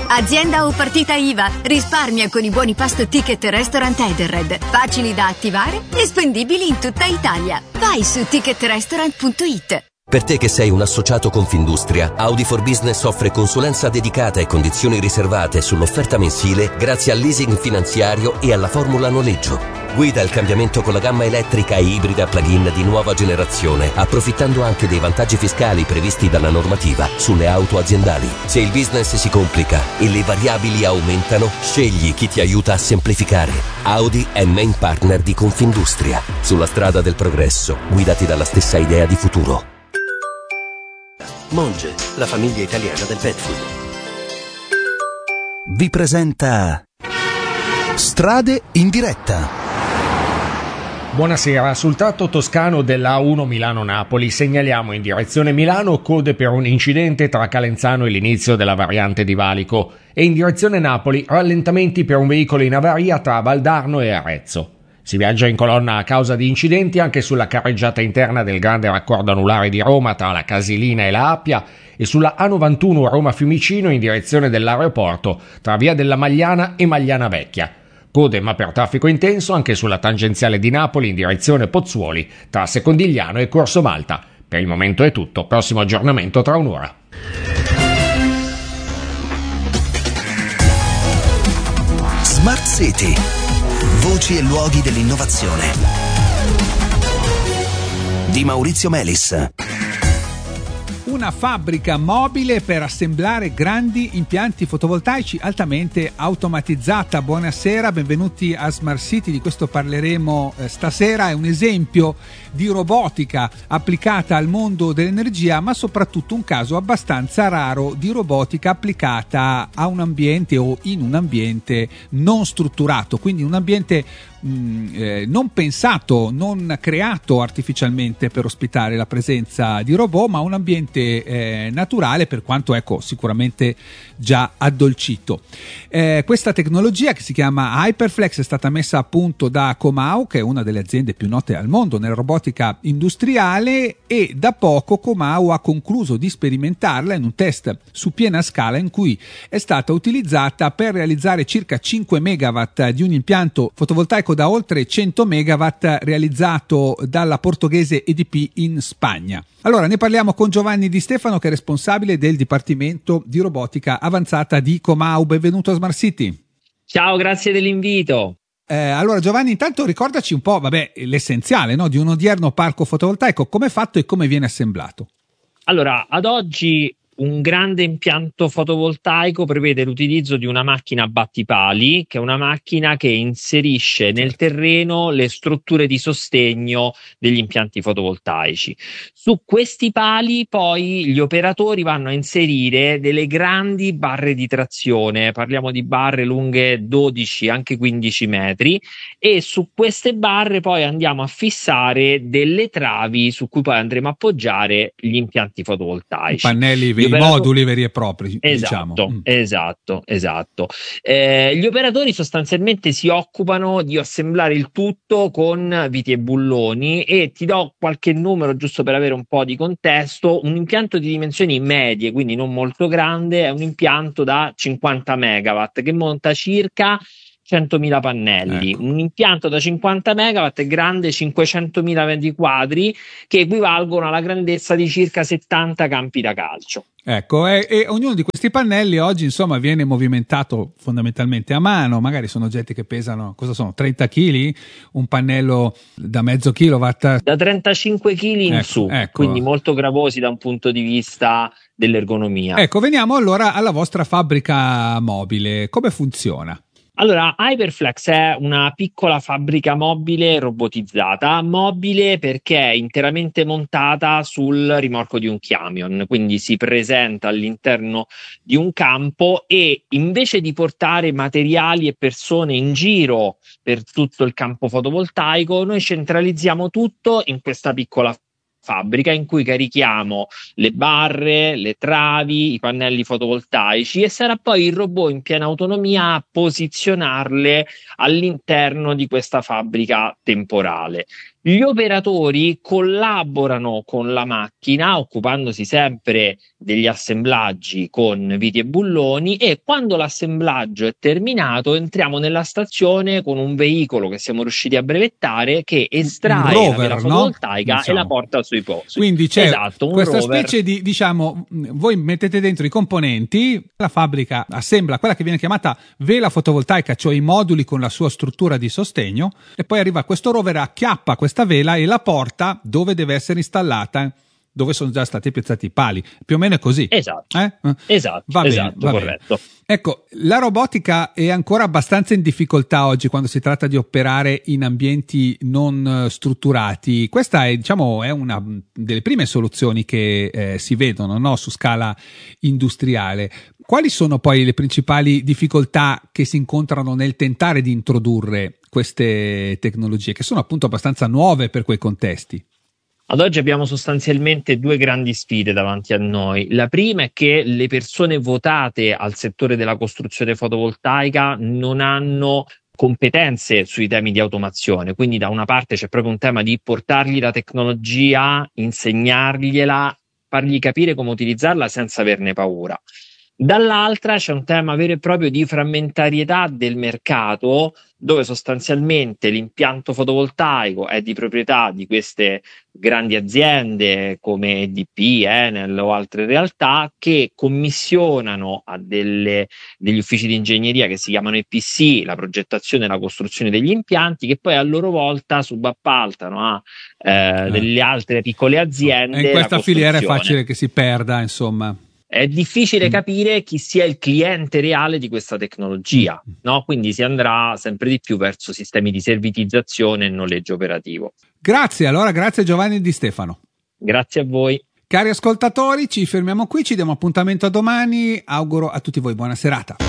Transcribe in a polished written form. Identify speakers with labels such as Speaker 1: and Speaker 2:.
Speaker 1: Azienda o partita IVA, risparmia con i buoni pasto ticket restaurant Edenred, facili da attivare e spendibili in tutta Italia. Vai su ticketrestaurant.it.
Speaker 2: Per te che sei un associato Confindustria, Audi for Business offre consulenza dedicata e condizioni riservate sull'offerta mensile grazie al leasing finanziario e alla formula noleggio. Guida il cambiamento con la gamma elettrica e ibrida plug-in di nuova generazione, approfittando anche dei vantaggi fiscali previsti dalla normativa sulle auto aziendali. Se il business si complica e le variabili aumentano, scegli chi ti aiuta a semplificare. Audi è main partner di Confindustria. Sulla strada del progresso, guidati dalla stessa idea di futuro.
Speaker 3: Monge, la famiglia italiana del pet food.
Speaker 4: Vi presenta Strade in diretta.
Speaker 5: Buonasera, sul tratto toscano della A1 Milano-Napoli segnaliamo in direzione Milano code per un incidente tra Calenzano e l'inizio della variante di Valico e in direzione Napoli rallentamenti per un veicolo in avaria tra Valdarno e Arezzo. Si viaggia in colonna a causa di incidenti anche sulla carreggiata interna del grande raccordo anulare di Roma tra la Casilina e la Appia e sulla A91 Roma-Fiumicino in direzione dell'aeroporto tra Via della Magliana e Magliana Vecchia. Code ma per traffico intenso anche sulla tangenziale di Napoli in direzione Pozzuoli tra Secondigliano e Corso Malta. Per il momento è tutto, prossimo aggiornamento tra un'ora.
Speaker 4: Smart City. Voci e luoghi dell'innovazione di Maurizio Melis.
Speaker 6: Una fabbrica mobile per assemblare grandi impianti fotovoltaici altamente automatizzata. Buonasera, benvenuti a Smart City, di questo parleremo stasera. È un esempio di robotica applicata al mondo dell'energia, ma soprattutto un caso abbastanza raro di robotica applicata a un ambiente o in un ambiente non strutturato, quindi un ambiente non pensato, non creato artificialmente per ospitare la presenza di robot, ma un ambiente naturale, per quanto sicuramente già addolcito. Questa tecnologia, che si chiama Hyperflex, è stata messa a punto da Comau, che è una delle aziende più note al mondo nella robotica industriale, e da poco Comau ha concluso di sperimentarla in un test su piena scala in cui è stata utilizzata per realizzare circa 5 megawatt di un impianto fotovoltaico da oltre 100 megawatt realizzato dalla portoghese EDP in Spagna. Allora ne parliamo con Giovanni Di Stefano, che è responsabile del Dipartimento di Robotica Avanzata di Comau. Benvenuto a Smart City.
Speaker 7: Ciao, grazie dell'invito.
Speaker 6: Allora Giovanni, intanto ricordaci un po' l'essenziale, no, di un odierno parco fotovoltaico, come è fatto e come viene assemblato.
Speaker 7: Allora, ad oggi un grande impianto fotovoltaico prevede l'utilizzo di una macchina a battipali, che è una macchina che inserisce nel terreno le strutture di sostegno degli impianti fotovoltaici. Su questi pali poi gli operatori vanno a inserire delle grandi barre di trazione, parliamo di barre lunghe 12, anche 15 metri, e su queste barre poi andiamo a fissare delle travi su cui poi andremo a appoggiare gli impianti fotovoltaici.
Speaker 6: I pannelli, i moduli veri e propri,
Speaker 7: esatto,
Speaker 6: diciamo.
Speaker 7: Esatto. Gli operatori sostanzialmente si occupano di assemblare il tutto con viti e bulloni, e ti do qualche numero giusto per avere un po' di contesto. Un impianto di dimensioni medie, quindi non molto grande, è un impianto da 50 megawatt che monta circa 100.000 pannelli.
Speaker 6: Ecco.
Speaker 7: Un impianto da 50 megawatt è grande 500.000 metri quadri, che equivalgono alla grandezza di circa 70 campi da calcio.
Speaker 6: Ecco, e ognuno di questi pannelli oggi viene movimentato fondamentalmente a mano. Magari sono oggetti che pesano, 30 kg? Un pannello da mezzo kilowatt?
Speaker 7: Da 35 kg in su,
Speaker 6: ecco.
Speaker 7: Quindi molto gravosi da un punto di vista dell'ergonomia.
Speaker 6: Ecco, veniamo allora alla vostra fabbrica mobile. Come funziona?
Speaker 7: Allora, Hyperflex è una piccola fabbrica mobile robotizzata, mobile perché è interamente montata sul rimorchio di un camion, quindi si presenta all'interno di un campo, e invece di portare materiali e persone in giro per tutto il campo fotovoltaico, noi centralizziamo tutto in questa piccola fabbrica in cui carichiamo le barre, le travi, i pannelli fotovoltaici, e sarà poi il robot in piena autonomia a posizionarle all'interno di questa fabbrica temporale. Gli operatori collaborano con la macchina, occupandosi sempre degli assemblaggi con viti e bulloni, e quando l'assemblaggio è terminato entriamo nella stazione con un veicolo che siamo riusciti a brevettare che estrae
Speaker 6: rover,
Speaker 7: la vela fotovoltaica,
Speaker 6: no?
Speaker 7: e la porta sui posti.
Speaker 6: Quindi c'è
Speaker 7: esatto,
Speaker 6: questa
Speaker 7: rover.
Speaker 6: specie di, diciamo, voi mettete dentro i componenti, la fabbrica assembla quella che viene chiamata vela fotovoltaica, cioè i moduli con la sua struttura di sostegno, e poi arriva questo rover, acchiappa questa vela e la porta dove deve essere installata, dove sono già stati piazzati i pali. Più o meno è così.
Speaker 7: Esatto.
Speaker 6: Va bene,
Speaker 7: Corretto.
Speaker 6: Ecco, la robotica è ancora abbastanza in difficoltà oggi quando si tratta di operare in ambienti non strutturati. Questa è, diciamo, è una delle prime soluzioni che si vedono, no, su scala industriale. Quali sono poi le principali difficoltà che si incontrano nel tentare di introdurre queste tecnologie, che sono appunto abbastanza nuove per quei contesti?
Speaker 7: Ad oggi abbiamo sostanzialmente due grandi sfide davanti a noi. La prima è che le persone votate al settore della costruzione fotovoltaica non hanno competenze sui temi di automazione, quindi da una parte c'è proprio un tema di portargli la tecnologia, insegnargliela, fargli capire come utilizzarla senza averne paura. Dall'altra c'è un tema vero e proprio di frammentarietà del mercato, dove sostanzialmente l'impianto fotovoltaico è di proprietà di queste grandi aziende come EDP, Enel o altre realtà, che commissionano a degli uffici di ingegneria che si chiamano EPC la progettazione e la costruzione degli impianti, che poi a loro volta subappaltano a delle altre piccole aziende.
Speaker 6: E in questa filiera è facile che si perda, insomma.
Speaker 7: È difficile capire chi sia il cliente reale di questa tecnologia, no? Quindi si andrà sempre di più verso sistemi di servitizzazione e noleggio operativo.
Speaker 6: Grazie Giovanni Di Stefano.
Speaker 7: Grazie a voi.
Speaker 6: Cari ascoltatori, ci fermiamo qui, ci diamo appuntamento a domani. Auguro a tutti voi buona serata.